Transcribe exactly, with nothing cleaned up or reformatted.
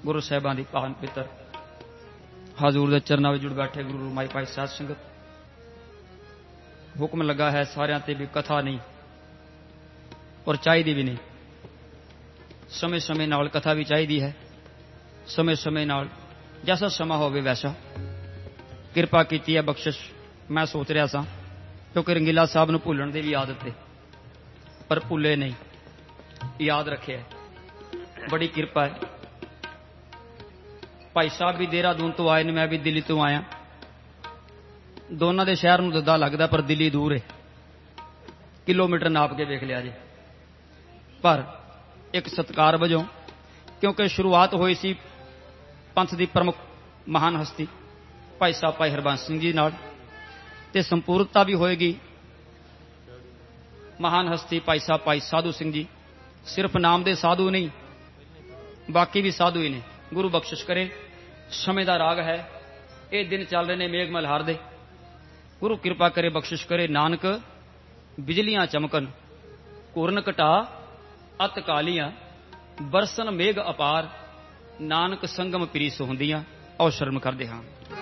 गुरु साहिबां दी पावन पितर हजूर दे चरनां विच जुड़ बैठे गुरु माई भाई साध संगत, हुक्म लगा है सारियां ते भी कथा नहीं और चाहिदी भी नहीं। समय समय नाल कथा भी चाहिदी है, समय समय नाल जैसा समा होवे वैसा। किरपा कीती है बख्शिश। मैं सोच रहा सा क्योंकि रंगीला साहब नूं भुल्लण दी भी आदत है, पर भुल्ले नहीं, याद रखे है। बड़ी किरपा है। भाई साहब भी देहरादून तो आए ने, मैं भी दिल्ली तो आया। दोनों के शहर में दद्दा लगता, पर दिल्ली दूर है, किलोमीटर नाप के देख लिया जी। पर एक सत्कार वजों, क्योंकि शुरुआत हुई सी पंथ की प्रमुख महान हस्ती भाई साहब भाई हरबंस सिंह जी नाल, ते संपूर्णता भी होएगी महान हस्ती भाई साहब भाई साधु सिंह जी। सिर्फ नाम दे साधु नहीं, बाकी भी साधु ही ने। गुरु बख्शिश करे। समय का राग है, ये दिन चल रहे ने मेघ मल्हार दे। गुरु कृपा करे बख्शिश करे। नानक बिजलियां चमकन, घुरन घटा अत कालियां, बरसन मेघ अपार, नानक संगम प्री सोहंदियां। और शर्म करदे हां।